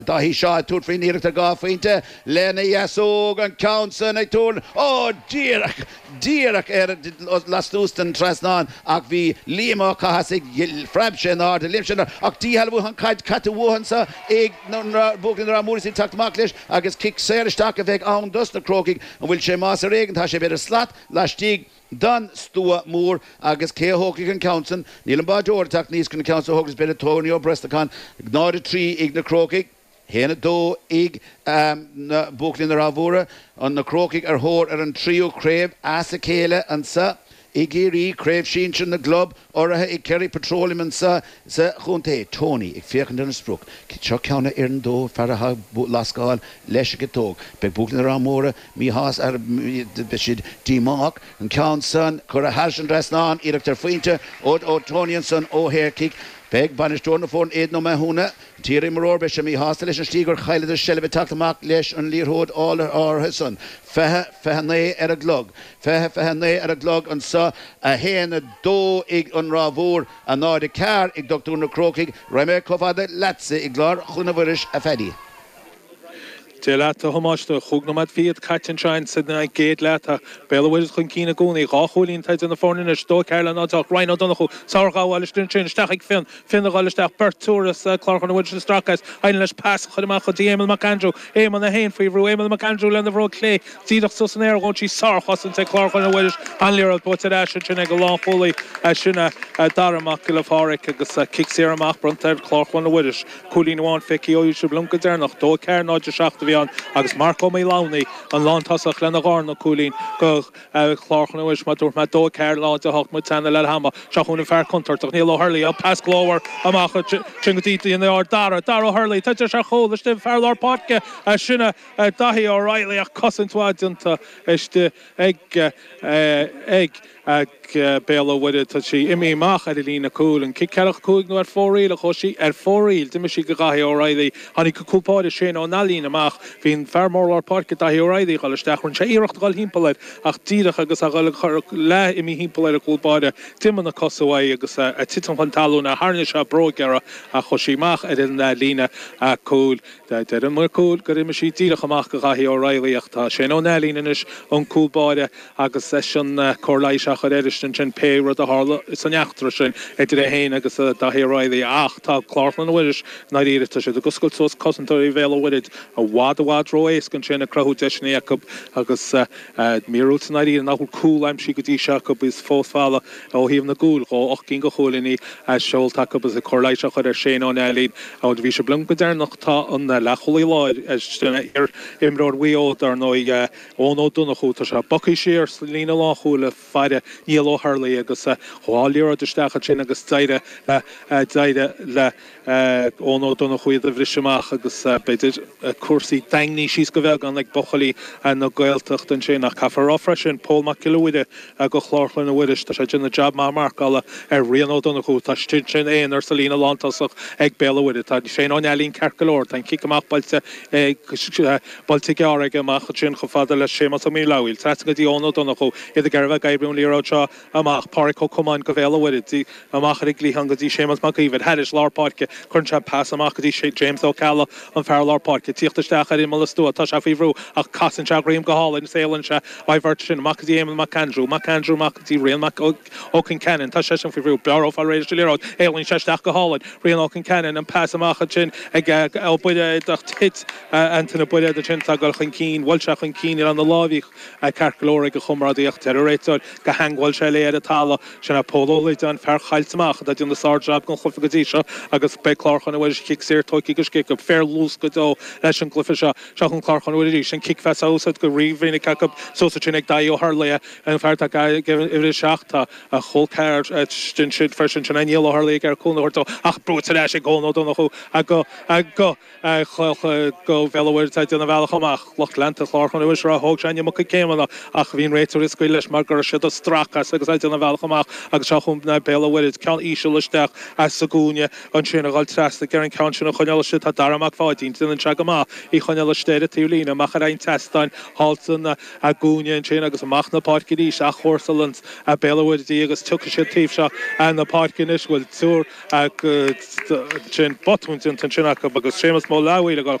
Dahi Shaw toet for neer te gaan vrienden. Lene Yassog en Counson en toen. Oh, Dierak last oesten trasnan. Ak wie Lima kahasig Frabshen or de Limshen. Ak die halve han katte wohansa. Ik boeken Ramuris in takt maklish. Ak is kick zeer starke weg aan dus de krokig. En wil je maas regen. Hasje weer slat. Lastig. Dan Stua Moore, agus Kea Hawking and Counson, Neil Bajor, Tack Niskin Council Hawkins, Benetonio, Brestacan, Ignore Tree, Igna Krokig, Hena Do, Ig, Buklin the Ravura, on the Krokig, Hor, and Trio Crave, Asakela, and Sa, Igiri, Crave Shinch in the Globe, or a Kerry Petroleum and Sa, Hunte, Tony, Ik Firken in Sprook, Kitchakana Erndo, Faraha, Lascal, Leshiketog, Bebuklin the Ramora, Mihas, Bishid, D. Mark, and Counson, Corahashan Drasnan, Erector Fuinte, Tonianson, O'Hare Kick. Beg banished on the phone, Ed no Mahuna, Thierry Maror, Bishami Hostelish and Stiger, Haile the Shelley Taktamak, Lesh and Learhood, all or his son. Fehane at a glug, Fehane at a glug, and saw a hen a do ig on Ravur, and now the car, ig Doctor Krokig, Remerkovade, Latze, Iglar, Hunaverish, Afedi. Delata Homasta, Hugnomad Fiat, Catchin Shine, Sydney Gate Lata, Bellawis Kunkina Guni, Rahulin Tides in the Fornin, Sto Carolina Talk, Rhino Donahu, Sarga Wallistin, Stachik Fin, Finn the Gallistach, Bert Tourist, Clark on the Witch Strakas, Heinlesh Pass, Hodemacha, Emil Macandrew, Aim on the Hain for Emil Macandrew, Land of Road Clay, Zidach Susanair, Gonchi Sar, Hossin, Clark on the Witch, and Lira, Potadash, Chinega Long Foley, Ashina, Daramak, Kilafarik, Kicksira Mach, Brunter, Clark on the Witch, Coolin one, Feki, Oyush Blunka Dernach, Do Care, Nodja Shaft. Agus Marco Milani an Lan Tasach Lenagorno Coolin go Clark no wish Matur Mato Carla to Hawk Mutana Lelhama Shahun Fair Counter to Neil O'Hurley up past Glower Amacha Chingati in the Dara Hurley touch a Shahol the Stim Fairlar Potke Shina Dahi O'Reilly a cousin to Adjunta Este egg Bella with it that she Imi Mach Adelina Cool and Kick Kelloch Cool no at 4 reel Hoshi at 4 reel Dimishi Gahi O'Reilly Honey Cool Pod Shane O'Nalina Mach Fin Farmore Park Dahi O'Reilly Galstachron Shairach Gal Himpel Ach Tira Agus La Imi Himpel Cool Pod Timon the Cossaway Agus a Titan Pantalona Harnisha Brogera a Hoshi Mach Adelina Lina a Cool that didn't more cool Garimishi Tira Mach Gahi O'Reilly Achta Shane O'Nalina on Cool Pod Agus session Corlaisha Chen pay with the Harlow, it's an actress, et de Hain, agus Dahi O'Reilly, Top Clark on the Wish, not either to the Guskel Sos cousin to Vela with it, a wad Roes, Conchena Krahu Deshni Jacob, agus Mirut Nadi, and now cool, I'm she could eat Jacob is fourth father, or even the ghoul, or Kinga Holini, as Shoal Takub as a Corlaisha or Shane on Ellie, out of Visha Blunka there, not on the Lacholi Law, as here, Imrod Weo, or no, Ono Dunahu, Tasha Bucky Shear, Selina Law, who Fada, Yellow Hurley, agus Hallira de Stachin, agus Zaida, Zaida, Ono Donahu, the Vishamach, agus Bedid, Kursi, Dangni, she's Gavelgan like Bochali, and no Gaeltucht and Shane, a Kafarofresh and Paul Makiluide, a go Clarkland and Widdish, Tashin the Job Markala, a Reno Donahu, Tashin, and Ursulina Lantasach, Egg Bella with it, Shane on Alin Karkalor, and kick him up by Baltigarega, Machin, Hofadala, Shemas Milawil, Tatsgadi Ono Donahu, the Garva Gabriel Lirocha. Amach Pariko Command Cavella with it, Amachically Hungary Shamas Makiv, Hadish Lar Podke, Crunchap Pass Amachdi James O'Calla, and Farlar Podke, Tirtastach in Molestua, Tashafi Ru, a Cassin Chagrim Gahal and Sailansha, Iverchin, Makadi Emil Macandrew, Makadi, Real Mac Oaken Cannon, Tashash Firu, Barrow Farage Lero, Ailin Shashtach Gahalan, Real Oaken Cannon, and Pass Amachin, Elbuda hits, Anthony Buda, the Chentagal Keen, Walshach and Keen on the Lavi, Karkaloric, Humradiach, Terrorator, Gahang Walshele at a Tala, Shana Polo, Litan, Fair Halsmach, that in the Sarjab, Gonfogadisha, Agus Bay Clark on the Wish, Kick Sir, Tokikish Kick, a fair loose Gado, Leshan Cliffisha, Shakon Clark on the Wish, and Kick Fast House at Gurivini Kakab, Sosachinek Dio Harley, and Fartaka given it a Shachta, a whole car at Stinshid, Fresh and Chanan Yellow Harley, Garcon, Horto, Ach, Brutes and Ash, go, no, don't know who, I go, Veloware, Titan of Alhamach, Lochlanta, Clark on the Wish, Hogshan, Yamuka came on a Achvin Rater, Squilish, Margaret, Strakas, agus I na Valchamach, agus Shachum na Bella with it, Count Ishulistach, as Sagunia, and Chinagal Trust, the Garen Council of Honel Shit, Daramak Fighting, Till and Chagama, chun le steire túlína mach ein testáin Halton a gúne sin agus amach na parkidí a chósalans a Bellwood agus tu sé tíh seo an na parkinis bhfuil túr sin botún sin agus sémas má láhil a